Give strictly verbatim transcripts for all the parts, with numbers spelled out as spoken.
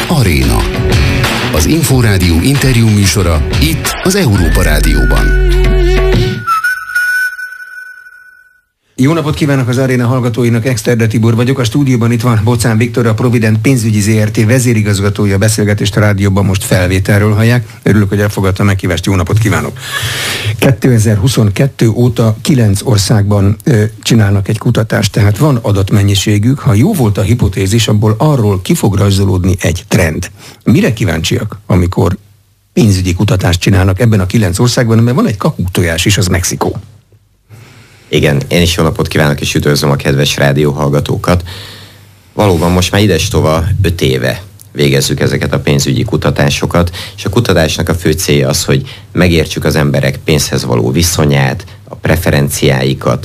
Aréna. Az Inforádió interjú műsora itt az Európa Rádióban. Jó napot kívánok az Aréna hallgatóinak, Exterde Tibor vagyok. A stúdióban itt van Bocán Viktor, a Provident pénzügyi zé er té vezérigazgatója. A beszélgetést a rádióban most felvételről hallják. Örülök, hogy elfogadta a meghívást. Jó napot kívánok! kétezer-huszonkettő óta kilenc országban ö, csinálnak egy kutatást, tehát van adatmennyiségük. Ha jó volt a hipotézis, abból arról ki fog rajzolódni egy trend. Mire kíváncsiak, amikor pénzügyi kutatást csinálnak ebben a kilenc országban, mert van egy kakuktojás is, az Mexikó. Igen, én is jó napot kívánok, és üdvözlöm a kedves rádióhallgatókat. Valóban most már idestova öt éve végezzük ezeket a pénzügyi kutatásokat, és a kutatásnak a fő célja az, hogy megértsük az emberek pénzhez való viszonyát, a preferenciáikat,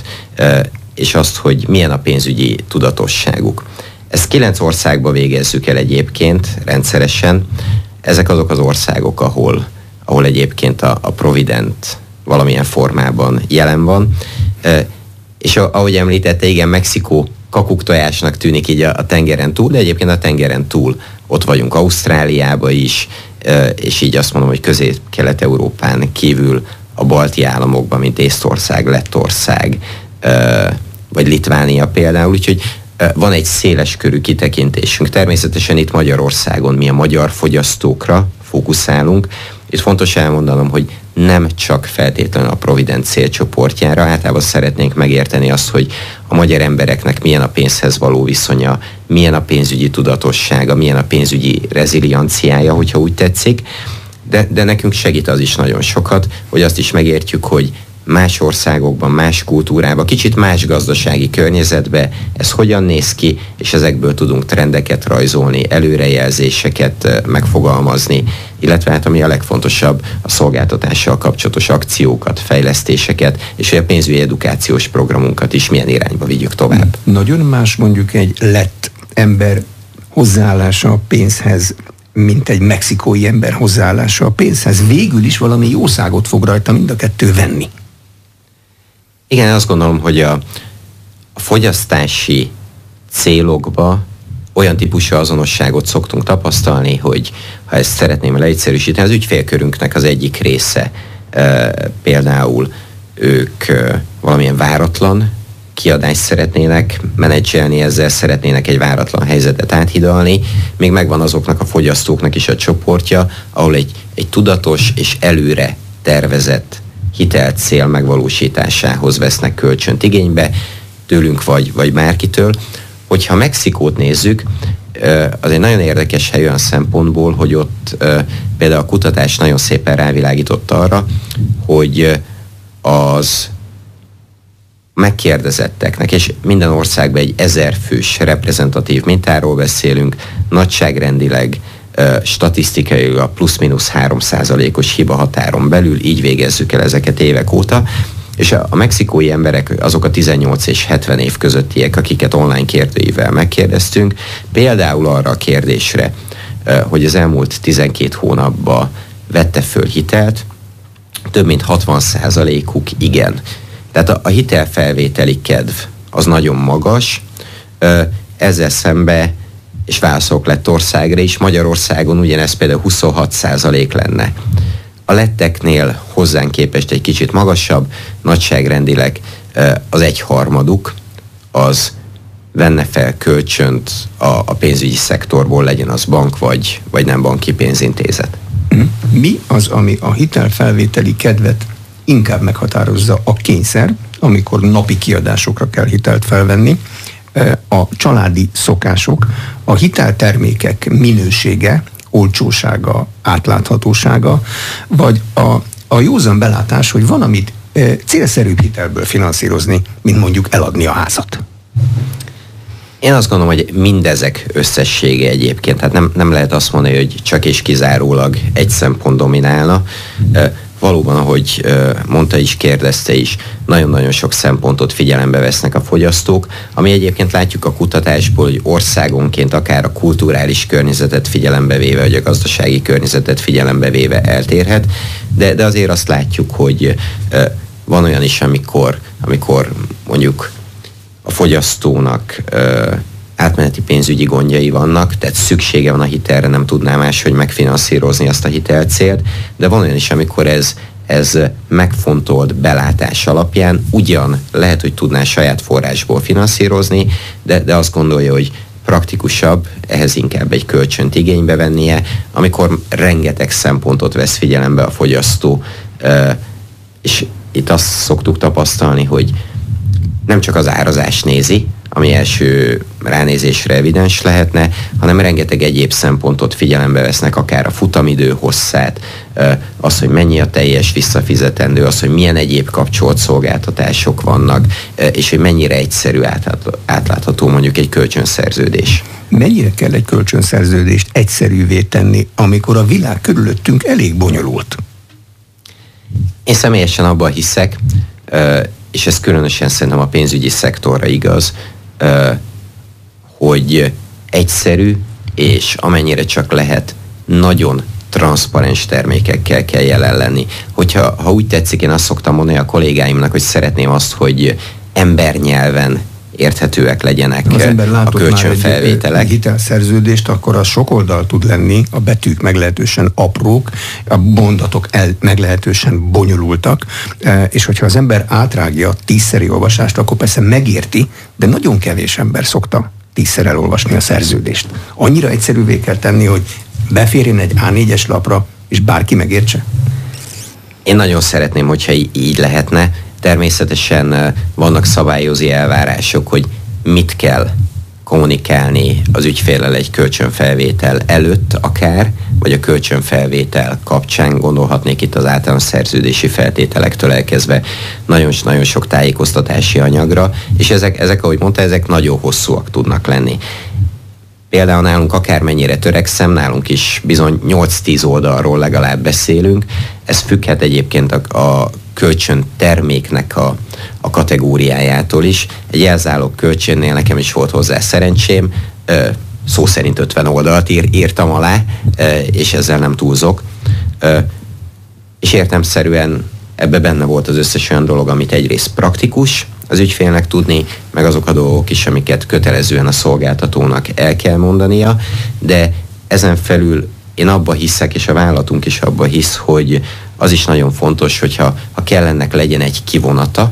és azt, hogy milyen a pénzügyi tudatosságuk. Ezt kilenc országba végezzük el egyébként rendszeresen. Ezek azok az országok, ahol, ahol egyébként a, a Provident valamilyen formában jelen van. És ahogy említette, igen, Mexikó kakuktojásnak tűnik így a, a tengeren túl, de egyébként a tengeren túl ott vagyunk Ausztráliába is, és így azt mondom, hogy Közép-Kelet-Európán kívül a balti államokban, mint Észtország, Lettország, vagy Litvánia például, úgyhogy van egy széles körű kitekintésünk. Természetesen itt Magyarországon mi a magyar fogyasztókra fókuszálunk. Itt fontos elmondanom, hogy nem csak feltétlenül a Provident célcsoportjára, általában szeretnénk megérteni azt, hogy a magyar embereknek milyen a pénzhez való viszonya, milyen a pénzügyi tudatossága, milyen a pénzügyi rezilienciája, hogyha úgy tetszik, de, de nekünk segít az is nagyon sokat, hogy azt is megértjük, hogy más országokban, más kultúrában, kicsit más gazdasági környezetben ez hogyan néz ki, és ezekből tudunk trendeket rajzolni, előrejelzéseket megfogalmazni, illetve hát ami a legfontosabb, a szolgáltatással kapcsolatos akciókat, fejlesztéseket, és a pénzügyi edukációs programunkat is milyen irányba vigyük tovább. Nagyon más mondjuk egy lett ember hozzáállása a pénzhez, mint egy mexikói ember hozzáállása a pénzhez. Végül is valami jószágot fog rajta mind a kettő venni. Igen, azt gondolom, hogy a, a fogyasztási célokba olyan típusú azonosságot szoktunk tapasztalni, hogy ha ezt szeretném leegyszerűsíteni, az ügyfélkörünknek az egyik része e, például ők e, valamilyen váratlan kiadást szeretnének menedzselni, ezzel szeretnének egy váratlan helyzetet áthidalni, még megvan azoknak a fogyasztóknak is a csoportja, ahol egy, egy tudatos és előre tervezett hitelt cél megvalósításához vesznek kölcsönt igénybe, tőlünk vagy, vagy bárkitől. Hogyha Mexikót nézzük, az egy nagyon érdekes hely olyan szempontból, hogy ott például a kutatás nagyon szépen rávilágított arra, hogy az megkérdezetteknek, és minden országban egy ezer fős reprezentatív mintáról beszélünk, nagyságrendileg statisztikailag a plusz-minusz három százalékos hiba határon belül, így végezzük el ezeket évek óta, és a, a mexikói emberek azok a tizennyolc és hetven év közöttiek, akiket online kérdőivel megkérdeztünk, például arra a kérdésre, hogy az elmúlt tizenkét hónapban vette föl hitelt, több mint hatvan százalékuk igen. Tehát a, a hitelfelvételi kedv az nagyon magas, ezzel szemben és válaszok Lettországra is, Magyarországon ugyanez például huszonhat százalék lenne. A letteknél hozzánk képest egy kicsit magasabb, nagyságrendileg az egyharmaduk az venne fel kölcsönt a, a pénzügyi szektorból, legyen az bank vagy, vagy nem banki pénzintézet. Mi az, ami a hitelfelvételi kedvet inkább meghatározza? A kényszer, amikor napi kiadásokra kell hitelt felvenni, a családi szokások, a hiteltermékek minősége, olcsósága, átláthatósága, vagy a, a józan belátás, hogy van, amit e, célszerűbb hitelből finanszírozni, mint mondjuk eladni a házat. Én azt gondolom, hogy mindezek összessége egyébként, tehát nem, nem lehet azt mondani, hogy csak és kizárólag egy szempont dominálna. E, valóban, ahogy mondta is, kérdezte is, nagyon-nagyon sok szempontot figyelembe vesznek a fogyasztók, ami egyébként látjuk a kutatásból, hogy országonként akár a kulturális környezetet figyelembe véve, vagy a gazdasági környezetet figyelembe véve eltérhet, de, de azért azt látjuk, hogy van olyan is, amikor, amikor mondjuk a fogyasztónak átmeneti pénzügyi gondjai vannak, tehát szüksége van a hitelre, nem tudná máshogy megfinanszírozni azt a hitelcélt, de van olyan is, amikor ez, ez megfontolt belátás alapján ugyan lehet, hogy tudná saját forrásból finanszírozni, de, de azt gondolja, hogy praktikusabb, ehhez inkább egy kölcsönt igénybe vennie, amikor rengeteg szempontot vesz figyelembe a fogyasztó, és itt azt szoktuk tapasztalni, hogy nem csak az árazást nézi, ami első ránézésre evidens lehetne, hanem rengeteg egyéb szempontot figyelembe vesznek, akár a futamidő hosszát, az, hogy mennyi a teljes visszafizetendő, az, hogy milyen egyéb kapcsolt szolgáltatások vannak, és hogy mennyire egyszerű átlátható mondjuk egy kölcsönszerződés. Mennyire kell egy kölcsönszerződést egyszerűvé tenni, amikor a világ körülöttünk elég bonyolult? Én személyesen abban hiszek, és ez különösen szerintem a pénzügyi szektorra igaz, hogy egyszerű és amennyire csak lehet nagyon transzparens termékekkel kell jelen lenni. Hogyha ha úgy tetszik, én azt szoktam mondani a kollégáimnak, hogy szeretném azt, hogy embernyelven érthetőek legyenek a kölcsönfelvételek. Egy hitelszerződést, akkor az sok oldal tud lenni, a betűk meglehetősen aprók, a mondatok el, meglehetősen bonyolultak, és hogyha az ember átrágja a tízszeri olvasást, akkor persze megérti, de nagyon kevés ember szokta tízszer elolvasni a szerződést. Annyira egyszerűvé kell tenni, hogy beférjen egy á négyes lapra, és bárki megértse? Én nagyon szeretném, hogyha így lehetne. Természetesen vannak szabályozó elvárások, hogy mit kell kommunikálni az ügyféllel egy kölcsönfelvétel előtt akár, vagy a kölcsönfelvétel kapcsán, gondolhatnék itt az általános szerződési feltételektől elkezdve nagyon-nagyon sok tájékoztatási anyagra, és ezek, ezek, ahogy mondta, ezek nagyon hosszúak tudnak lenni. Például nálunk akármennyire törekszem, nálunk is bizony nyolc-tíz oldalról legalább beszélünk. Ez függhet egyébként a, a kölcsön terméknek a, a kategóriájától is. Egy jelzálog kölcsönnél nekem is volt hozzá szerencsém, ö, szó szerint ötven oldalt ír, írtam alá, ö, és ezzel nem túlzok. Ö, és értelemszerűen ebbe benne volt az összes olyan dolog, amit egyrészt praktikus az ügyfélnek tudni, meg azok a dolgok is, amiket kötelezően a szolgáltatónak el kell mondania, de ezen felül én abba hiszek, és a vállalatunk is abba hisz, hogy az is nagyon fontos, hogyha ha kell ennek legyen egy kivonata,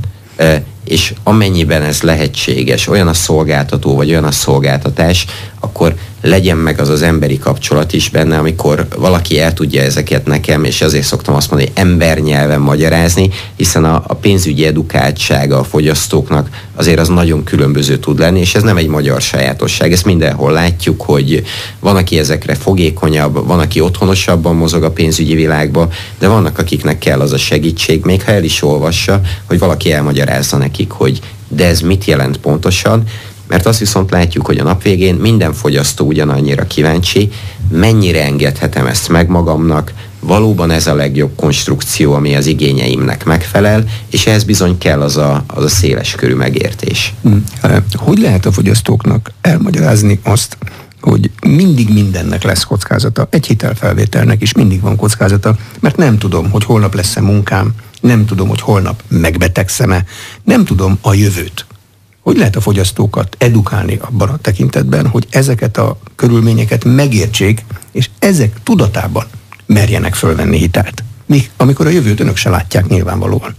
és amennyiben ez lehetséges, olyan a szolgáltató, vagy olyan a szolgáltatás, akkor legyen meg az az emberi kapcsolat is benne, amikor valaki el tudja ezeket nekem, és ezért szoktam azt mondani, hogy embernyelven magyarázni, hiszen a, a pénzügyi edukáltsága a fogyasztóknak azért az nagyon különböző tud lenni, és ez nem egy magyar sajátosság, ezt mindenhol látjuk, hogy van, aki ezekre fogékonyabb, van, aki otthonosabban mozog a pénzügyi világba, de vannak, akiknek kell az a segítség, még ha el is olvassa, hogy valaki elmagyarázza nekik, hogy de ez mit jelent pontosan, mert azt viszont látjuk, hogy a nap végén minden fogyasztó ugyanannyira kíváncsi, mennyire engedhetem ezt meg magamnak, valóban ez a legjobb konstrukció, ami az igényeimnek megfelel, és ehhez bizony kell az a, az a széles körű megértés. Hogy lehet a fogyasztóknak elmagyarázni azt, hogy mindig mindennek lesz kockázata, egy hitelfelvételnek is mindig van kockázata, mert nem tudom, hogy holnap lesz-e munkám, nem tudom, hogy holnap megbetegszem-e, nem tudom a jövőt. Hogy lehet a fogyasztókat edukálni abban a tekintetben, hogy ezeket a körülményeket megértsék, és ezek tudatában merjenek fölvenni hitelt? Mi, amikor a jövőt önök se látják nyilvánvalóan.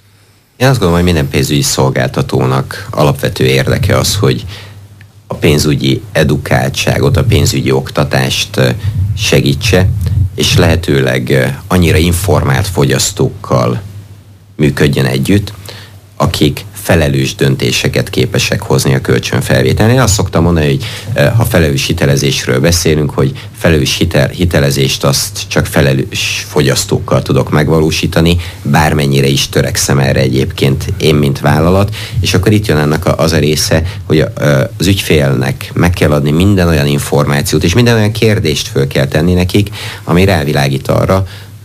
Én azt gondolom, hogy minden pénzügyi szolgáltatónak alapvető érdeke az, hogy a pénzügyi edukáltságot, a pénzügyi oktatást segítse, és lehetőleg annyira informált fogyasztókkal működjön együtt, akik felelős döntéseket képesek hozni a kölcsönfelvételnél. Én azt szoktam mondani, hogy ha felelős hitelezésről beszélünk, hogy felelős hitel, hitelezést azt csak felelős fogyasztókkal tudok megvalósítani, bármennyire is törekszem erre egyébként én, mint vállalat, és akkor itt jön ennek az a része, hogy az ügyfélnek meg kell adni minden olyan információt, és minden olyan kérdést föl kell tenni nekik, ami rávilágít arra,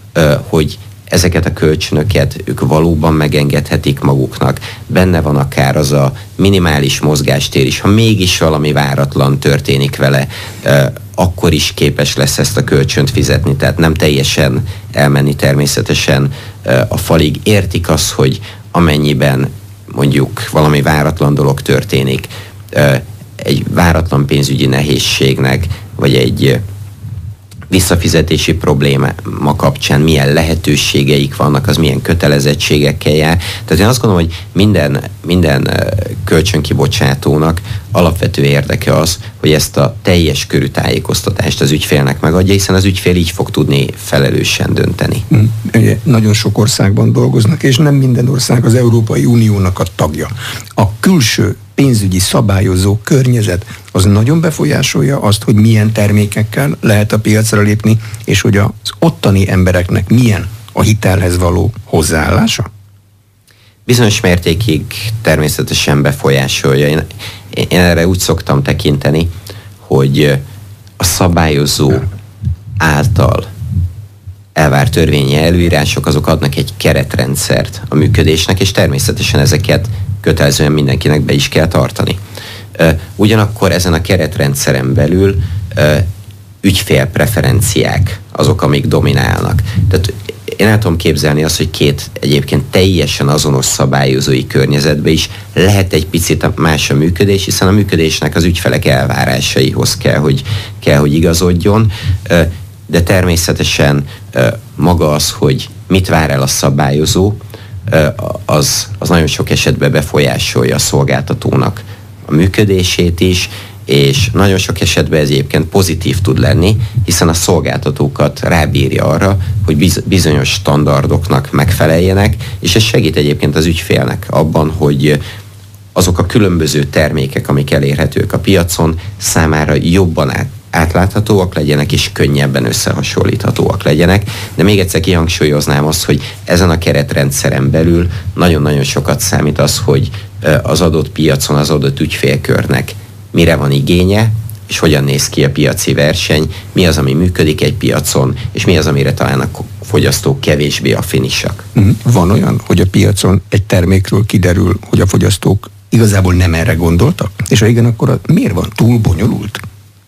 hogy ezeket a kölcsönöket ők valóban megengedhetik maguknak. Benne van akár az a minimális mozgástér is, ha mégis valami váratlan történik vele, akkor is képes lesz ezt a kölcsönt fizetni, tehát nem teljesen elmenni természetesen a falig. Értik azt, hogy amennyiben mondjuk valami váratlan dolog történik, egy váratlan pénzügyi nehézségnek, vagy egy visszafizetési probléma kapcsán milyen lehetőségeik vannak, az milyen kötelezettségekkel jár. Tehát én azt gondolom, hogy minden, minden kölcsönkibocsátónak alapvető érdeke az, hogy ezt a teljes körű tájékoztatást az ügyfélnek megadja, hiszen az ügyfél így fog tudni felelősen dönteni. Ugye, nagyon sok országban dolgoznak, és nem minden ország az Európai Uniónak a tagja. A külső pénzügyi szabályozó környezet az nagyon befolyásolja azt, hogy milyen termékekkel lehet a piacra lépni, és hogy az ottani embereknek milyen a hitelhez való hozzáállása? Bizonyos mértékig természetesen befolyásolja. Én, én erre úgy szoktam tekinteni, hogy a szabályozó által elvárt törvényi előírások azok adnak egy keretrendszert a működésnek, és természetesen ezeket kötelezően mindenkinek be is kell tartani. Ugyanakkor ezen a keretrendszeren belül ügyfélpreferenciák azok, amik dominálnak. Tehát én el tudom képzelni azt, hogy két egyébként teljesen azonos szabályozói környezetben is lehet egy picit más a működés, hiszen a működésnek az ügyfelek elvárásaihoz kell, hogy, kell, hogy igazodjon, de természetesen maga az, hogy mit vár el a szabályozó, az, az nagyon sok esetben befolyásolja a szolgáltatónak a működését is, és nagyon sok esetben ez egyébként pozitív tud lenni, hiszen a szolgáltatókat rábírja arra, hogy bizonyos standardoknak megfeleljenek, és ez segít egyébként az ügyfélnek abban, hogy azok a különböző termékek, amik elérhetők a piacon, számára jobban át átláthatóak legyenek, és könnyebben összehasonlíthatóak legyenek. De még egyszer kihangsúlyoznám azt, hogy ezen a keretrendszeren belül nagyon-nagyon sokat számít az, hogy az adott piacon, az adott ügyfélkörnek mire van igénye, és hogyan néz ki a piaci verseny, mi az, ami működik egy piacon, és mi az, amire talán a fogyasztók kevésbé affinisak. Van olyan, hogy a piacon egy termékről kiderül, hogy a fogyasztók igazából nem erre gondoltak? És ha igen, akkor miért van? Túl bonyolult?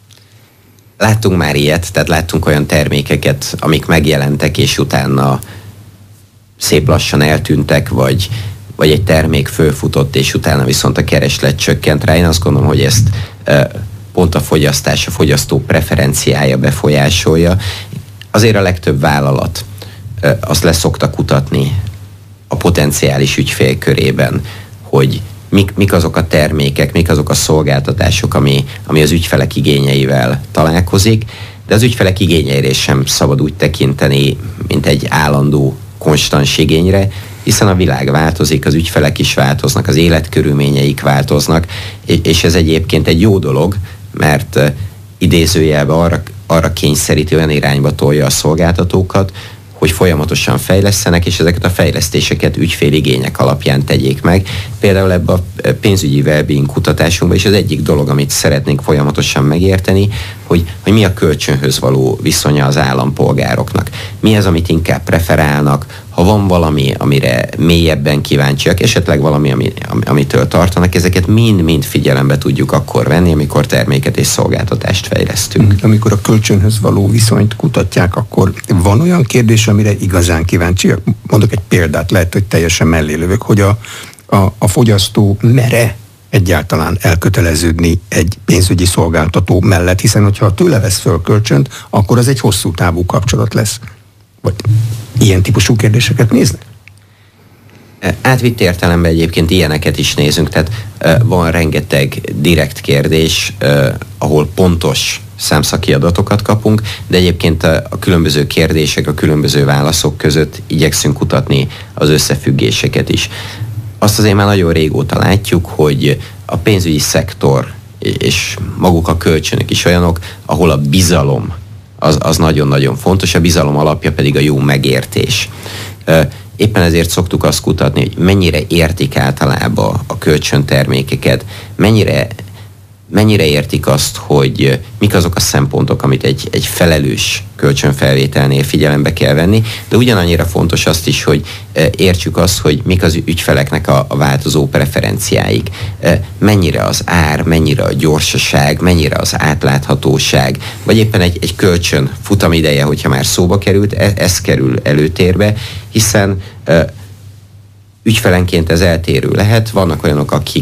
Láttunk már ilyet, tehát láttunk olyan termékeket, amik megjelentek, és utána szép lassan eltűntek, vagy, vagy egy termék fölfutott, és utána viszont a kereslet csökkent rá. Én azt gondolom, hogy ezt e, pont a fogyasztás, a fogyasztó preferenciája befolyásolja. Azért a legtöbb vállalat e, azt leszokta kutatni a potenciális ügyfél körében, hogy Mik, mik azok a termékek, mik azok a szolgáltatások, ami, ami az ügyfelek igényeivel találkozik, de az ügyfelek igényeire sem szabad úgy tekinteni, mint egy állandó, konstans igényre, hiszen a világ változik, az ügyfelek is változnak, az életkörülményeik változnak, és ez egyébként egy jó dolog, mert idézőjelben arra, arra kényszeríti, olyan irányba tolja a szolgáltatókat, hogy folyamatosan fejlesztenek, és ezeket a fejlesztéseket ügyféligények alapján tegyék meg. Például ebben a pénzügyi wellbeing kutatásunkban is az egyik dolog, amit szeretnénk folyamatosan megérteni, hogy, hogy mi a kölcsönhöz való viszonya az állampolgároknak. Mi az, amit inkább preferálnak, ha van valami, amire mélyebben kíváncsiak, esetleg valami, ami, amitől tartanak, ezeket mind-mind figyelembe tudjuk akkor venni, amikor terméket és szolgáltatást fejlesztünk. Amikor a kölcsönhöz való viszonyt kutatják, akkor van olyan kérdés, amire igazán kíváncsiak? Mondok egy példát, lehet, hogy teljesen mellé lövök, hogy a, a, a fogyasztó mere egyáltalán elköteleződni egy pénzügyi szolgáltató mellett, hiszen hogyha tőle vesz föl kölcsönt, akkor az egy hosszú távú kapcsolat lesz. Vagy ilyen típusú kérdéseket néznek? Átvitt értelemben egyébként ilyeneket is nézünk, tehát van rengeteg direkt kérdés, ahol pontos számszaki adatokat kapunk, de egyébként a különböző kérdések, a különböző válaszok között igyekszünk kutatni az összefüggéseket is. Azt azért már nagyon régóta látjuk, hogy a pénzügyi szektor és maguk a kölcsönök is olyanok, ahol a bizalom az, az nagyon-nagyon fontos, a bizalom alapja pedig a jó megértés. Éppen ezért szoktuk azt kutatni, hogy mennyire értik általában a kölcsöntermékeket, mennyire, mennyire értik azt, hogy mik azok a szempontok, amit egy, egy felelős kölcsönfelvételnél figyelembe kell venni, de ugyanannyira fontos azt is, hogy értsük azt, hogy mik az ügyfeleknek a, a változó preferenciáik. Mennyire az ár, mennyire a gyorsaság, mennyire az átláthatóság, vagy éppen egy, egy kölcsön futamideje, hogyha már szóba került, ez kerül előtérbe, hiszen ügyfelenként ez eltérő lehet. Vannak olyanok, akik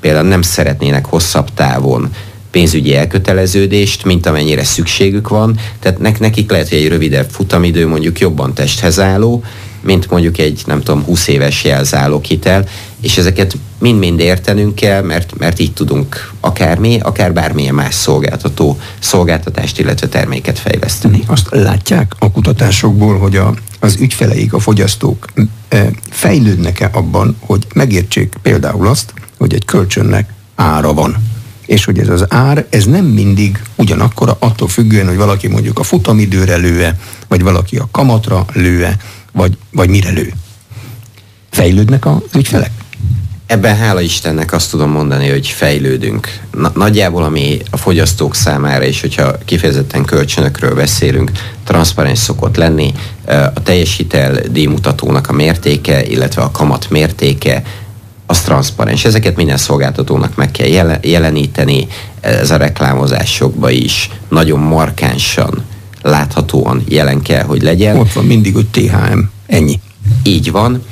például nem szeretnének hosszabb távon pénzügyi elköteleződést, mint amennyire szükségük van, tehát nekik lehet, hogy egy rövidebb futamidő mondjuk jobban testhez álló, mint mondjuk egy, nem tudom, húsz éves jelzáloghitel, és ezeket mind-mind értenünk kell, mert, mert így tudunk akármi, akár bármilyen más szolgáltató szolgáltatást, illetve terméket fejleszteni. Azt látják a kutatásokból, hogy a, az ügyfeleik, a fogyasztók e, fejlődnek-e abban, hogy megértsék például azt, hogy egy kölcsönnek ára van. És hogy ez az ár, ez nem mindig ugyanakkora attól függően, hogy valaki mondjuk a futamidőre lő-e, vagy valaki a kamatra lő-e, vagy, vagy mire lő. Fejlődnek az ügyfelek? Ebben hála Istennek azt tudom mondani, hogy fejlődünk. Na, nagyjából ami a fogyasztók számára, és hogyha kifejezetten kölcsönökről beszélünk, transzparens szokott lenni, a teljes hitel díjmutatónak a mértéke, illetve a kamat mértéke, az transzparens. Ezeket minden szolgáltatónak meg kell jeleníteni, ez a reklámozásokban is nagyon markánsan, láthatóan jelen kell, hogy legyen. Ott van mindig, hogy té há em, ennyi. Így van.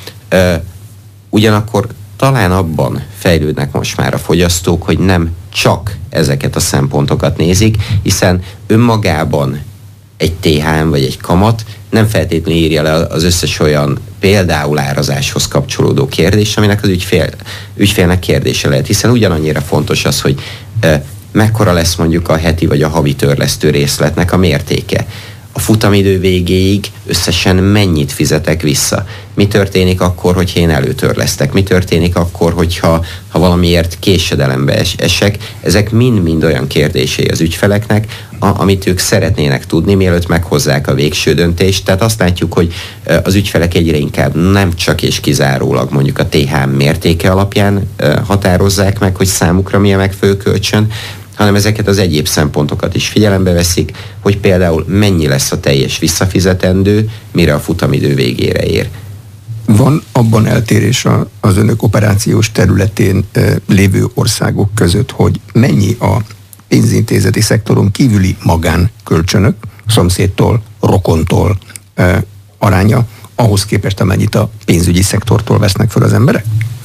Ugyanakkor talán abban fejlődnek most már a fogyasztók, hogy nem csak ezeket a szempontokat nézik, hiszen önmagában egy té há em vagy egy kamat nem feltétlenül írja le az összes olyan például árazáshoz kapcsolódó kérdés, aminek az ügyfél, ügyfélnek kérdése lehet, hiszen ugyanannyira fontos az, hogy e, mekkora lesz mondjuk a heti vagy a havi törlesztő részletnek a mértéke. A futamidő végéig összesen mennyit fizetek vissza? Mi történik akkor, hogy én előtörlesztek? Mi történik akkor, hogyha ha valamiért késedelembe es- esek? Ezek mind-mind olyan kérdései az ügyfeleknek, a, amit ők szeretnének tudni, mielőtt meghozzák a végső döntést. Tehát azt látjuk, hogy az ügyfelek egyre inkább nem csak és kizárólag mondjuk a té há em mértéke alapján határozzák meg, hogy számukra mi a megfelelő kölcsön, hanem ezeket az egyéb szempontokat is figyelembe veszik, hogy például mennyi lesz a teljes visszafizetendő, mire a futamidő végére ér. Van abban eltérés az önök operációs területén lévő országok között, hogy mennyi a pénzintézeti szektoron kívüli magánkölcsönök, szomszédtól, rokontól aránya, ahhoz képest amennyit a pénzügyi szektortól vesznek fel az emberek?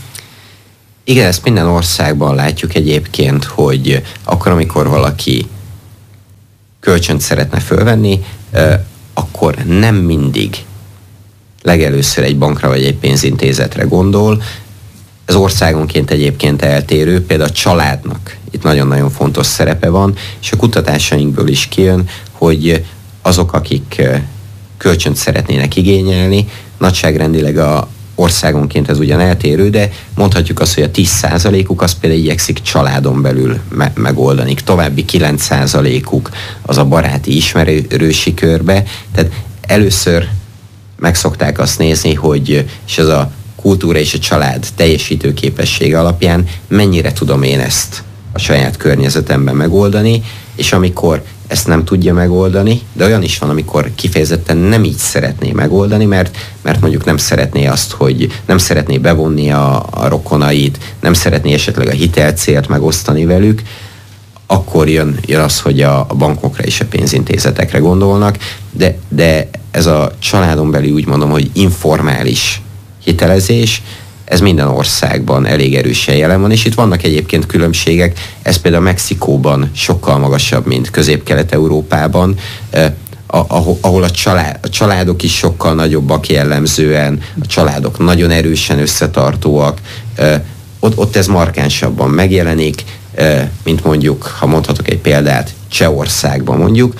Igen, ezt minden országban látjuk egyébként, hogy akkor, amikor valaki kölcsönt szeretne fölvenni, akkor nem mindig legelőször egy bankra vagy egy pénzintézetre gondol. Ez országonként egyébként eltérő, például a családnak itt nagyon-nagyon fontos szerepe van, és a kutatásainkból is kijön, hogy azok, akik kölcsönt szeretnének igényelni, nagyságrendileg a országonként ez ugyan eltérő, de mondhatjuk azt, hogy a tíz százalékuk az például igyekszik családon belül me- megoldani. További kilenc százalékuk az a baráti ismerősi körbe. Tehát először meg szokták azt nézni, hogy és ez a kultúra és a család teljesítő képessége alapján mennyire tudom én ezt a saját környezetemben megoldani, és amikor ezt nem tudja megoldani, de olyan is van, amikor kifejezetten nem így szeretné megoldani, mert, mert mondjuk nem szeretné azt, hogy nem szeretné bevonni a, a rokonait, nem szeretné esetleg a hitelcélt megosztani velük, akkor jön, jön az, hogy a, a bankokra és a pénzintézetekre gondolnak, de, de ez a családon belül úgy mondom, hogy informális hitelezés, ez minden országban elég erősen jelen van, és itt vannak egyébként különbségek, ez például Mexikóban sokkal magasabb, mint Közép-Kelet-Európában, ahol a, család, a családok is sokkal nagyobbak jellemzően, a családok nagyon erősen összetartóak, ott, ott ez markánsabban megjelenik, mint mondjuk, ha mondhatok egy példát, Csehországban mondjuk,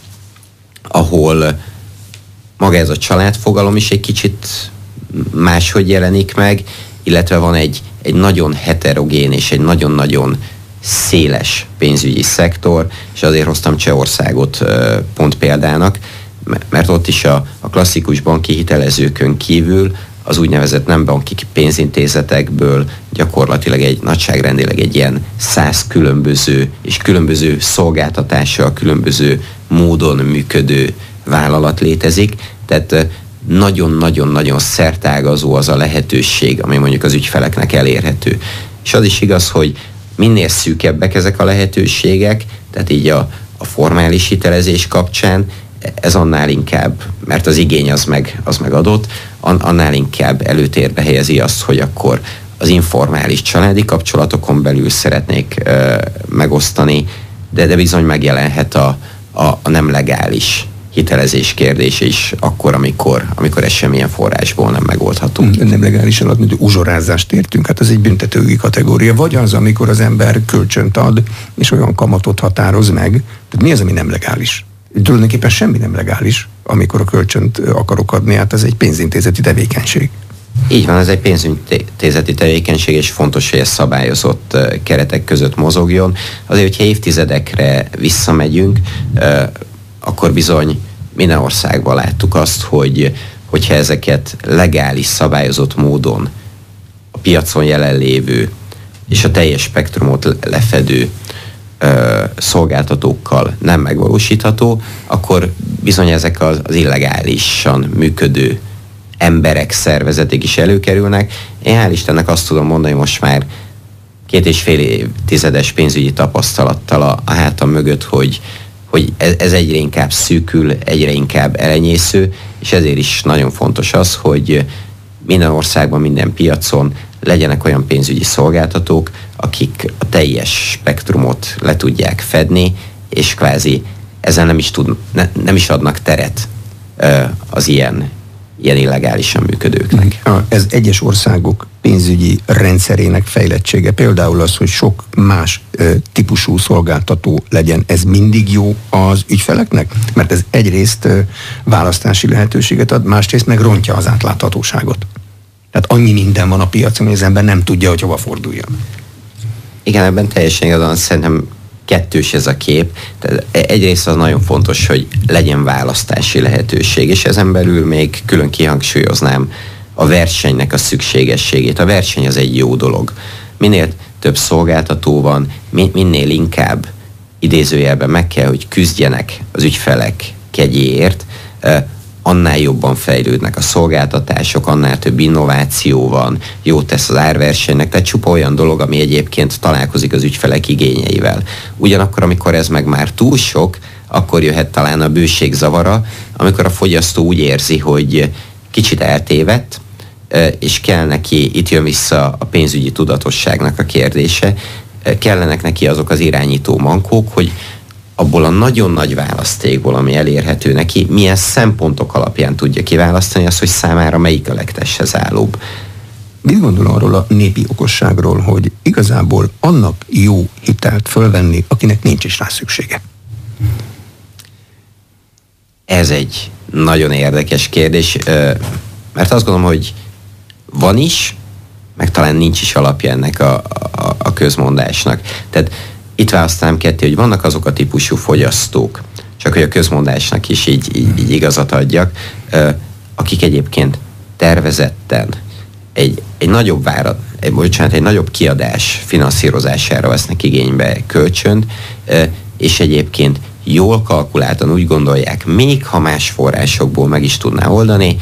ahol maga ez a családfogalom is egy kicsit máshogy jelenik meg, illetve van egy, egy nagyon heterogén és egy nagyon-nagyon széles pénzügyi szektor, és azért hoztam Csehországot pont példának, mert ott is a, a klasszikus banki hitelezőkön kívül az úgynevezett nem banki pénzintézetekből gyakorlatilag egy nagyságrendileg egy ilyen száz különböző és különböző szolgáltatással, különböző módon működő vállalat létezik, tehát nagyon-nagyon-nagyon szertágazó az a lehetőség, ami mondjuk az ügyfeleknek elérhető. És az is igaz, hogy minél szűkebbek ezek a lehetőségek, tehát így a, a formális hitelezés kapcsán, ez annál inkább, mert az igény az meg, az meg adott, annál inkább előtérbe helyezi azt, hogy akkor az informális családi kapcsolatokon belül szeretnék ö, megosztani, de, de bizony megjelenhet a, a, a nem legális hitelezés kérdése is akkor, amikor, amikor ez semmilyen forrásból nem megoldható. Nem legális alatt, mint uzsorázást értünk, hát ez egy büntetőjogi kategória. Vagy az, amikor az ember kölcsönt ad, és olyan kamatot határoz meg. Tehát mi az, ami nem legális? Tulajdonképpen semmi nem legális, amikor a kölcsönt akarok adni, hát ez egy pénzintézeti tevékenység. Így van, ez egy pénzintézeti tevékenység, és fontos, hogy ez szabályozott keretek között mozogjon. Azért, hogyha évtizedekre visszamegyünk, akkor bizony minden országban láttuk azt, hogy hogyha ezeket legális, szabályozott módon a piacon jelenlévő és a teljes spektrumot lefedő ö, szolgáltatókkal nem megvalósítható, akkor bizony ezek az, az illegálisan működő emberek, szervezetek is előkerülnek. Én hál' Istennek azt tudom mondani, hogy most már két és fél évtizedes pénzügyi tapasztalattal a, a hátam mögött, hogy hogy ez egyre inkább szűkül, egyre inkább elenyésző, és ezért is nagyon fontos az, hogy minden országban, minden piacon legyenek olyan pénzügyi szolgáltatók, akik a teljes spektrumot le tudják fedni, és kvázi ezzel nem is, tud, ne, nem is adnak teret az ilyen, ilyen illegálisan működőknek. Ez egyes országok pénzügyi rendszerének fejlettsége, például az, hogy sok más ö, típusú szolgáltató legyen, ez mindig jó az ügyfeleknek? Mert ez egyrészt ö, választási lehetőséget ad, másrészt meg rontja az átláthatóságot. Tehát annyi minden van a piacon, hogy az ember nem tudja, hogy hova forduljon. Igen, ebben teljesen igazán szerintem kettős ez a kép. Tehát egyrészt az nagyon fontos, hogy legyen választási lehetőség, és ezen belül még külön kihangsúlyoznám a versenynek a szükségességét. A verseny az egy jó dolog. Minél több szolgáltató van, minél inkább idézőjelben meg kell, hogy küzdjenek az ügyfelek kegyéért, annál jobban fejlődnek a szolgáltatások, annál több innováció van, jót tesz az árversenynek, tehát csupa olyan dolog, ami egyébként találkozik az ügyfelek igényeivel. Ugyanakkor, amikor ez meg már túl sok, akkor jöhet talán a bőség zavara, amikor a fogyasztó úgy érzi, hogy kicsit eltévedt, és kell neki, itt jön vissza a pénzügyi tudatosságnak a kérdése, kellenek neki azok az irányító mankók, hogy abból a nagyon nagy választékból, ami elérhető neki, milyen szempontok alapján tudja kiválasztani azt, hogy számára melyik a legtesthez állóbb. Mit gondol arról a népi okosságról, hogy igazából annak jó hitelt fölvenni, akinek nincs is rá szüksége? Ez egy nagyon érdekes kérdés, mert azt gondolom, hogy van is, meg talán nincs is alapja ennek a, a, a közmondásnak. Tehát itt választanám ketté, hogy vannak azok a típusú fogyasztók, csak hogy a közmondásnak is így, így, így igazat adjak, akik egyébként tervezetten egy, egy nagyobb várat, egy, bocsánat, egy nagyobb kiadás finanszírozására vesznek igénybe kölcsönt, és egyébként jól kalkuláltan úgy gondolják, még ha más forrásokból meg is tudná oldani,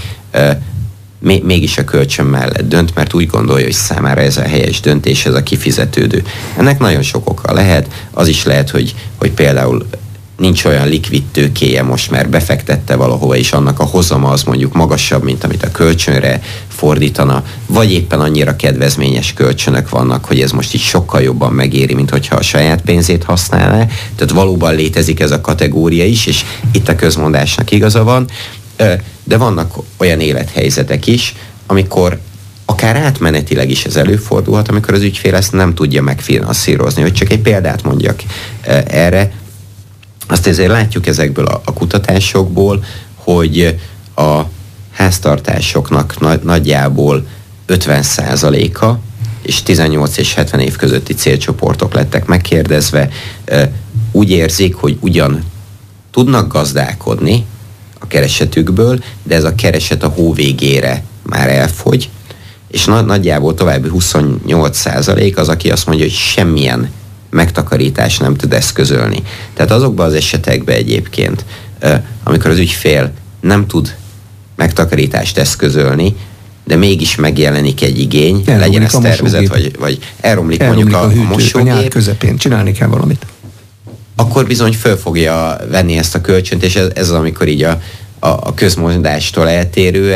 mégis a kölcsön mellett dönt, mert úgy gondolja, hogy számára ez a helyes döntés, ez a kifizetődő. Ennek nagyon sok oka lehet. Az is lehet, hogy, hogy például nincs olyan likvid tőkéje most, mert befektette valahova, és annak a hozama az mondjuk magasabb, mint amit a kölcsönre fordítana, vagy éppen annyira kedvezményes kölcsönök vannak, hogy ez most így sokkal jobban megéri, mint hogyha a saját pénzét használná. Tehát valóban létezik ez a kategória is, és itt a közmondásnak igaza van. De vannak olyan élethelyzetek is, amikor akár átmenetileg is ez előfordulhat, amikor az ügyfél ezt nem tudja megfinanszírozni. Hogy csak egy példát mondjak erre, azt ezért látjuk ezekből a, a kutatásokból, hogy a háztartásoknak nagy, nagyjából ötven százaléka, és tizennyolc és hetven év közötti célcsoportok lettek megkérdezve, úgy érzik, hogy ugyan tudnak gazdálkodni a keresetükből, de ez a kereset a hó végére már elfogy, és na- nagyjából további huszonnyolc százalék az, aki azt mondja, hogy semmilyen megtakarítás nem tud eszközölni. Tehát azokban az esetekben egyébként, amikor az ügyfél nem tud megtakarítást eszközölni, de mégis megjelenik egy igény, elromlik legyen ez tervezet, vagy, vagy elromlik, elromlik mondjuk a, a, hűtő, a mosógép. A nyár közepén csinálni kell valamit. Akkor bizony föl fogja venni ezt a kölcsönt, és ez, ez az, amikor így a, a, a közmondástól eltérően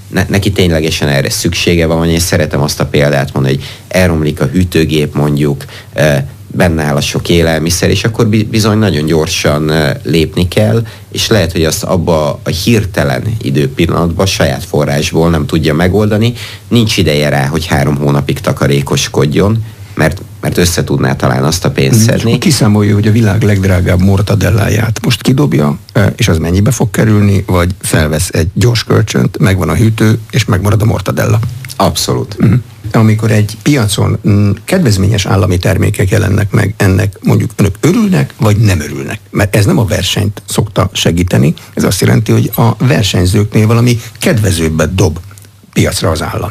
ne, neki ténylegesen erre szüksége van, és szeretem azt a példát mondani, hogy elromlik a hűtőgép mondjuk, benne áll a sok élelmiszer, és akkor bizony nagyon gyorsan lépni kell, és lehet, hogy azt abba a hirtelen időpillanatban saját forrásból nem tudja megoldani, nincs ideje rá, hogy három hónapig takarékoskodjon, mert, mert össze tudná talán azt a pénzt szedni. Kiszámolja, hogy a világ legdrágább mortadelláját most kidobja, és az mennyibe fog kerülni, vagy felvesz egy gyors kölcsönt, megvan a hűtő, és megmarad a mortadella. Abszolút. Uh-huh. Amikor egy piacon kedvezményes állami termékek jelennek meg, ennek mondjuk önök örülnek, vagy nem örülnek? Mert ez nem a versenyt szokta segíteni, ez azt jelenti, hogy a versenyzőknél valami kedvezőbbet dob piacra az állam.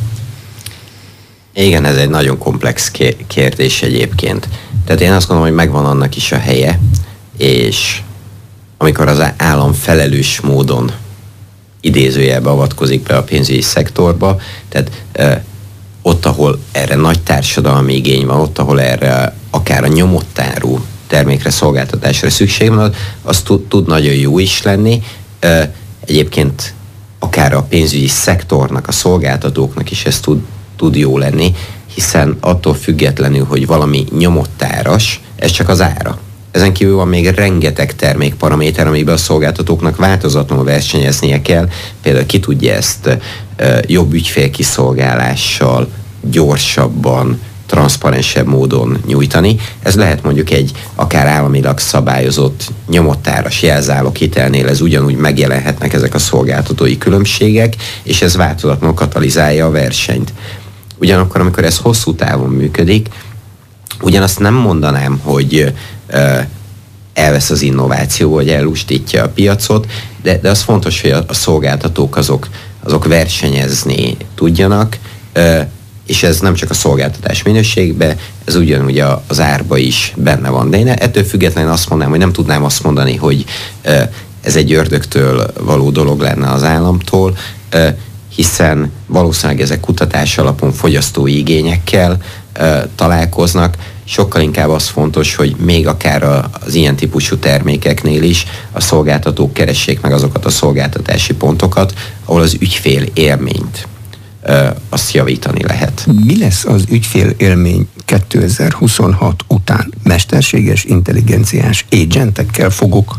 Igen, ez egy nagyon komplex kérdés egyébként. Tehát én azt gondolom, hogy megvan annak is a helye, és amikor az állam felelős módon idézőjelbe avatkozik be a pénzügyi szektorba, tehát eh, ott, ahol erre nagy társadalmi igény van, ott, ahol erre akár a nyomott áru termékre, szolgáltatásra szükség van, az tud, tud nagyon jó is lenni. Eh, egyébként akár a pénzügyi szektornak, a szolgáltatóknak is ez tud, tud jó lenni, hiszen attól függetlenül, hogy valami nyomott áras, ez csak az ára. Ezen kívül van még rengeteg termékparaméter, amiben a szolgáltatóknak változatlanul versenyeznie kell. Például ki tudja ezt e, jobb ügyfélkiszolgálással, gyorsabban, transzparensebb módon nyújtani. Ez lehet mondjuk egy akár államilag szabályozott nyomottáras jelzáloghitelnél, ez ugyanúgy megjelenhetnek ezek a szolgáltatói különbségek, és ez változatlanul katalizálja a versenyt. Ugyanakkor, amikor ez hosszú távon működik, ugyanazt nem mondanám, hogy elvesz az innováció, vagy ellustítja a piacot, de, de az fontos, hogy a, a szolgáltatók azok, azok versenyezni tudjanak, és ez nem csak a szolgáltatás minőségben, ez ugyanúgy az árba is benne van. De én ettől függetlenül azt mondanám, hogy nem tudnám azt mondani, hogy ez egy ördögtől való dolog lenne az államtól, hiszen valószínűleg ezek kutatás alapon fogyasztói igényekkel találkoznak. Sokkal inkább az fontos, hogy még akár az ilyen típusú termékeknél is a szolgáltatók keressék meg azokat a szolgáltatási pontokat, ahol az ügyfél élményt azt javítani lehet. Mi lesz az ügyfél élmény kétezer-huszonhat után? Mesterséges intelligenciás agentekkel fogok